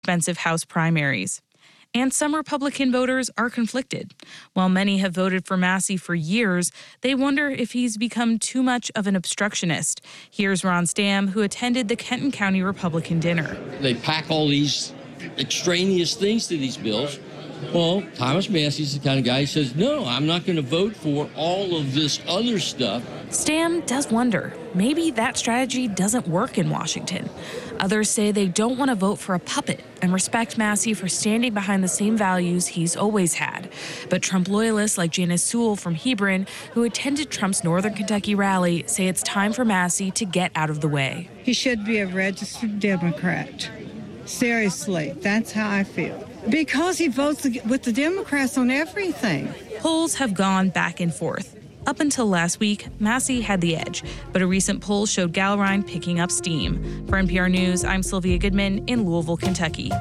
expensive House primaries. And some Republican voters are conflicted. While many have voted for Massey for years, they wonder if he's become too much of an obstructionist. Here's Ron Stam, who attended the Kenton County Republican dinner. They pack all these extraneous things to these bills. Well, Thomas Massey's the kind of guy who says, no, I'm not going to vote for all of this other stuff. Stam does wonder, maybe that strategy doesn't work in Washington. Others say they don't want to vote for a puppet and respect Massey for standing behind the same values he's always had. But Trump loyalists like Janice Sewell from Hebron, who attended Trump's Northern Kentucky rally, say it's time for Massey to get out of the way. He should be a registered Democrat. Seriously, that's how I feel. Because he votes with the Democrats on everything. Polls have gone back and forth. Up until last week, Massey had the edge, but a recent poll showed Gallrein picking up steam. For NPR News, I'm Sylvia Goodman in Louisville, Kentucky.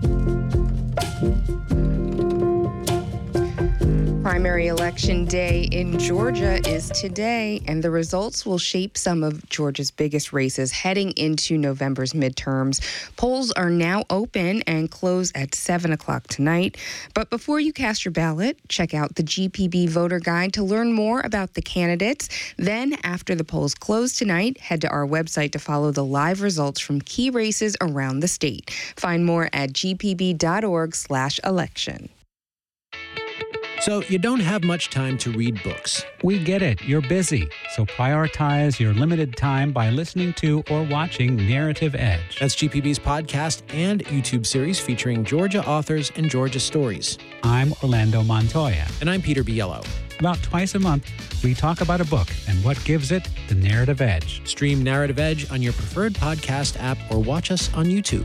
Primary election day in Georgia is today, and the results will shape some of Georgia's biggest races heading into November's midterms. Polls are now open and close at 7 o'clock tonight. But before you cast your ballot, check out the GPB voter guide to learn more about the candidates. Then, after the polls close tonight, head to our website to follow the live results from key races around the state. Find more at gpb.org/election. So you don't have much time to read books. We get it. You're busy. So prioritize your limited time by listening to or watching Narrative Edge. That's GPB's podcast and YouTube series featuring Georgia authors and Georgia stories. I'm Orlando Montoya. And I'm Peter Biello. About twice a month, we talk about a book and what gives it the narrative edge. Stream Narrative Edge on your preferred podcast app or watch us on YouTube.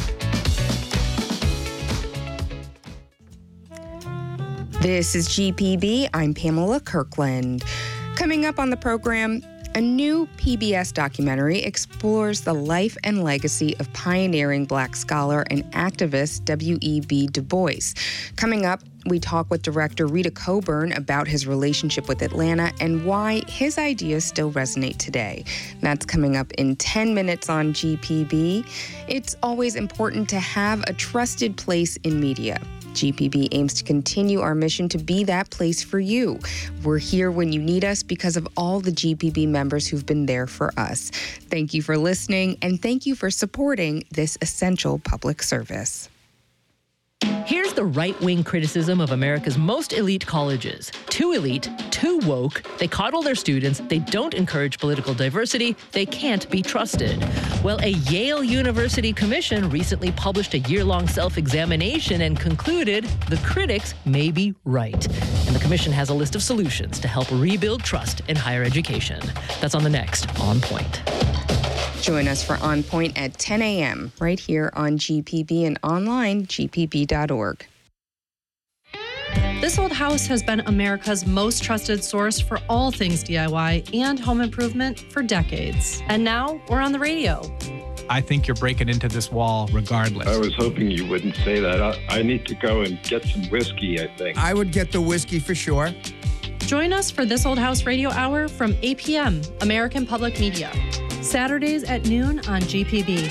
This is GPB. I'm Pamela Kirkland. Coming up on the program, a new PBS documentary explores the life and legacy of pioneering Black scholar and activist W.E.B. Du Bois. Coming up, we talk with director Rita Coburn about his relationship with Atlanta and why his ideas still resonate today. That's coming up in 10 minutes on GPB. It's always important to have a trusted place in media. GPB aims to continue our mission to be that place for you. We're here when you need us because of all the GPB members who've been there for us. Thank you for listening, and thank you for supporting this essential public service. Here's the right-wing criticism of America's most elite colleges. Too elite, too woke, they coddle their students, they don't encourage political diversity, they can't be trusted. Well, a Yale University commission recently published a year-long self-examination and concluded the critics may be right. And the commission has a list of solutions to help rebuild trust in higher education. That's on the next On Point. Join us for On Point at 10 a.m. right here on GPB and online, gpb.org. This Old House has been America's most trusted source for all things DIY and home improvement for decades. And now we're on the radio. I think you're breaking into this wall regardless. I was hoping you wouldn't say that. I need to go and get some whiskey, I think. I would get the whiskey for sure. Join us for This Old House Radio Hour from 8 p.m. American Public Media. Saturdays at noon on GPB.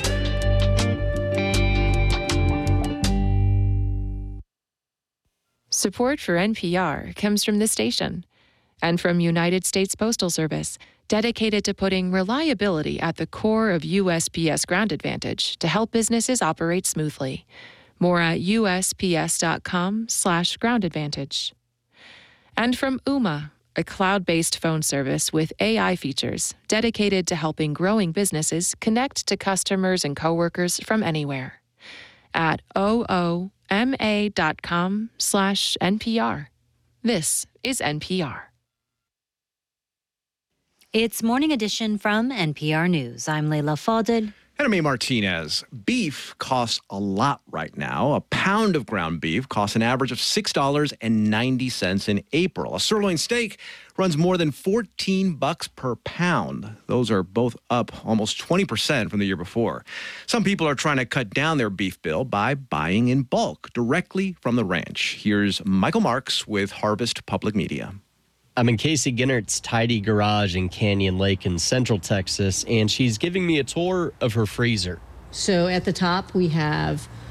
Support for NPR comes from this station and from United States Postal Service, dedicated to putting reliability at the core of USPS Ground Advantage to help businesses operate smoothly. More at USPS.com/Ground Advantage. And from Ooma, a cloud-based phone service with AI features dedicated to helping growing businesses connect to customers and coworkers from anywhere. At ooma.com/NPR. This is NPR. It's Morning Edition from NPR News. I'm Leila Fadel. And I'm A. Martinez. Beef costs a lot right now. A pound of ground beef costs an average of $6.90 in April. A sirloin steak runs more than $14 per pound. Those are both up almost 20% from the year before. Some people are trying to cut down their beef bill by buying in bulk directly from the ranch. Here's Michael Marks with Harvest Public Media. I'm in Casey Ginnert's tidy garage in Canyon Lake in Central Texas, and she's giving me a tour of her freezer. So at the top, we have